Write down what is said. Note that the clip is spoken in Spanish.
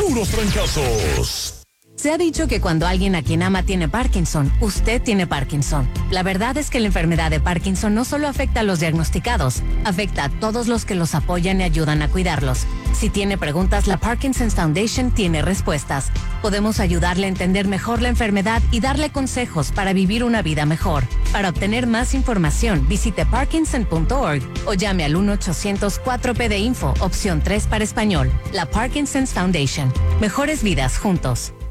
puros trancazos. Se ha dicho que cuando alguien a quien ama tiene Parkinson, usted tiene Parkinson. La verdad es que la enfermedad de Parkinson no solo afecta a los diagnosticados, afecta a todos los que los apoyan y ayudan a cuidarlos. Si tiene preguntas, la Parkinson's Foundation tiene respuestas. Podemos ayudarle a entender mejor la enfermedad y darle consejos para vivir una vida mejor. Para obtener más información, visite parkinson.org o llame al 1-800-4PD-INFO, opción 3 para español. La Parkinson's Foundation. Mejores vidas juntos.